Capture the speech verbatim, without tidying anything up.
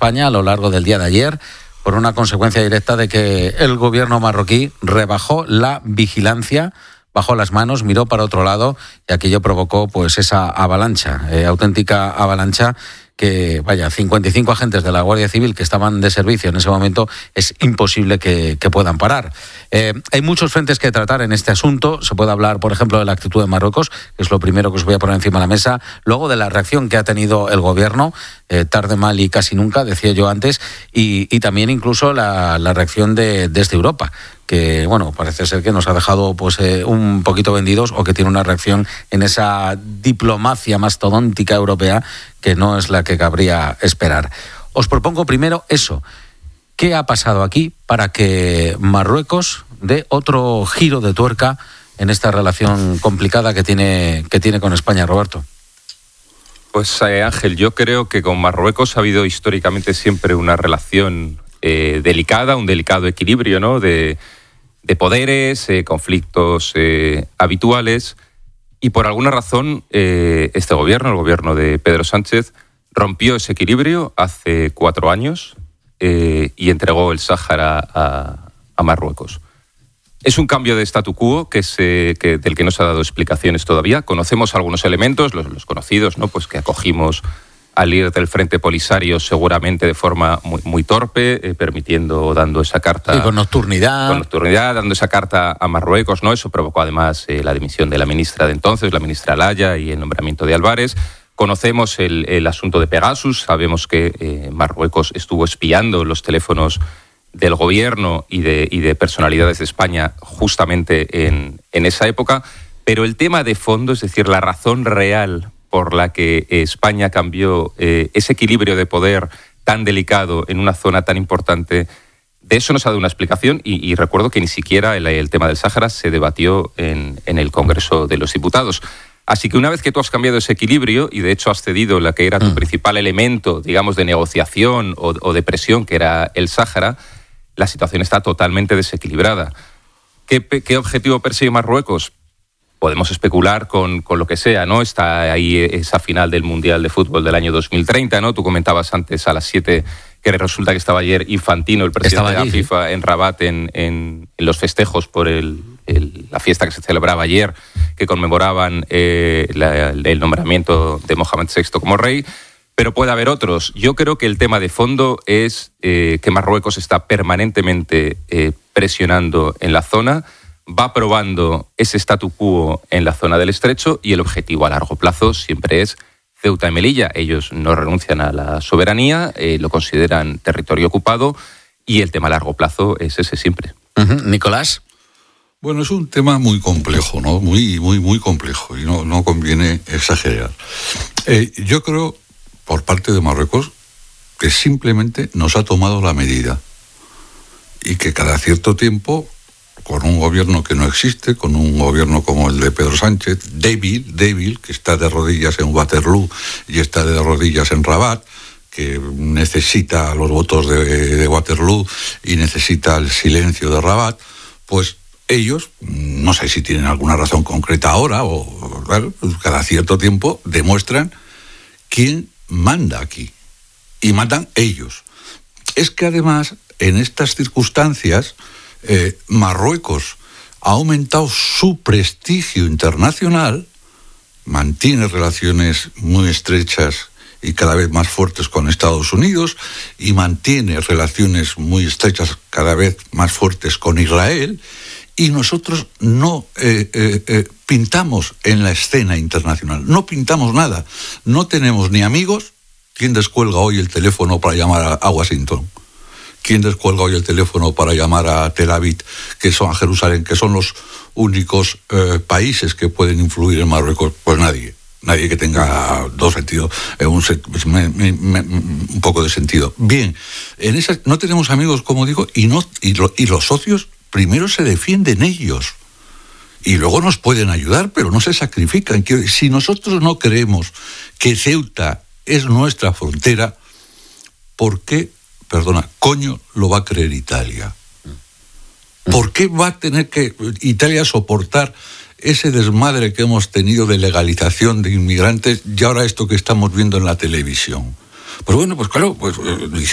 España a lo largo del día de ayer, por una consecuencia directa de que el gobierno marroquí rebajó la vigilancia, bajó las manos, miró para otro lado y aquello provocó pues esa avalancha, eh, auténtica avalancha que, vaya, cincuenta y cinco agentes de la Guardia Civil que estaban de servicio en ese momento es imposible que, que puedan parar. Eh, hay muchos frentes que tratar en este asunto. Se puede hablar, por ejemplo, de la actitud de Marruecos, que es lo primero que os voy a poner encima de la mesa, luego de la reacción que ha tenido el gobierno, eh, tarde, mal y casi nunca, decía yo antes, y, y también incluso la, la reacción de, desde Europa, que, bueno, parece ser que nos ha dejado pues eh, un poquito vendidos, o que tiene una reacción en esa diplomacia mastodóntica europea que no es la que cabría esperar. Os propongo primero eso. ¿Qué ha pasado aquí para que Marruecos dé otro giro de tuerca en esta relación complicada que tiene, que tiene con España, Roberto? Pues eh, Ángel, yo creo que con Marruecos ha habido históricamente siempre una relación eh, delicada, un delicado equilibrio, ¿no?, de, de poderes, eh, conflictos eh, habituales, y por alguna razón eh, este gobierno, el gobierno de Pedro Sánchez, rompió ese equilibrio hace cuatro años eh, y entregó el Sáhara a, a Marruecos. Es un cambio de statu quo que se, que, del que no se ha dado explicaciones todavía. Conocemos algunos elementos, los, los conocidos, ¿no?, pues que acogimos al líder del Frente Polisario seguramente de forma muy, muy torpe, eh, permitiendo o dando esa carta... Sí, con nocturnidad. Con nocturnidad, dando esa carta a Marruecos, ¿no? Eso provocó además eh, la dimisión de la ministra de entonces, la ministra Alaya, y el nombramiento de Álvarez. Conocemos el, el asunto de Pegasus, sabemos que eh, Marruecos estuvo espiando los teléfonos del gobierno y de, y de personalidades de España justamente en, en esa época, pero el tema de fondo, es decir, la razón real por la que España cambió eh, ese equilibrio de poder tan delicado en una zona tan importante, de eso nos ha dado una explicación, y, y recuerdo que ni siquiera el, el tema del Sáhara se debatió en, en el Congreso de los Diputados. Así que una vez que tú has cambiado ese equilibrio, y de hecho has cedido la que era tu mm. principal elemento, digamos, de negociación o, o de presión, que era el Sáhara, la situación está totalmente desequilibrada. ¿Qué, qué objetivo persigue Marruecos? Podemos especular con, con lo que sea, ¿no? Está ahí esa final del Mundial de Fútbol del año dos mil treinta, ¿no? Tú comentabas antes a las siete que resulta que estaba ayer Infantino, el presidente allí, de la FIFA, ¿sí?, en Rabat, en, en, en los festejos por el, el, la fiesta que se celebraba ayer, que conmemoraban eh, la, el nombramiento de Mohamed sexto como rey. Pero puede haber otros. Yo creo que el tema de fondo es eh, que Marruecos está permanentemente eh, presionando en la zona, va probando ese statu quo en la zona del Estrecho, y el objetivo a largo plazo siempre es Ceuta y Melilla. Ellos no renuncian a la soberanía, eh, lo consideran territorio ocupado, y el tema a largo plazo es ese siempre. Uh-huh. Nicolás. Bueno, es un tema muy complejo, ¿no? Muy, muy, muy complejo, y no, no conviene exagerar. Eh, yo creo, por parte de Marruecos, que simplemente nos ha tomado la medida, y que cada cierto tiempo, con un gobierno que no existe, con un gobierno como el de Pedro Sánchez, débil, débil, que está de rodillas en Waterloo y está de rodillas en Rabat, que necesita los votos de, de Waterloo y necesita el silencio de Rabat, pues ellos, no sé si tienen alguna razón concreta ahora, o claro, cada cierto tiempo demuestran quién manda aquí, y mandan ellos. Es que además, en estas circunstancias, Eh, Marruecos ha aumentado su prestigio internacional, mantiene relaciones muy estrechas y cada vez más fuertes con Estados Unidos, y mantiene relaciones muy estrechas cada vez más fuertes con Israel, y nosotros no eh, eh, eh, pintamos en la escena internacional, no pintamos nada, no tenemos ni amigos. ¿Quién descuelga hoy el teléfono para llamar a, a Washington? ¿Quién descuelga hoy el teléfono para llamar a Tel Aviv, que son a Jerusalén, que son los únicos eh, países que pueden influir en Marruecos? Pues nadie. Nadie que tenga dos sentidos, eh, un, me, me, me, un poco de sentido. Bien, en esa, no tenemos amigos, como digo, y, no, y, lo, y los socios primero se defienden ellos. Y luego nos pueden ayudar, pero no se sacrifican. Si nosotros no creemos que Ceuta es nuestra frontera, ¿por qué? Perdona, coño, lo va a creer Italia. ¿Por qué va a tener que Italia soportar ese desmadre que hemos tenido de legalización de inmigrantes y ahora esto que estamos viendo en la televisión? Pues bueno, pues claro, pues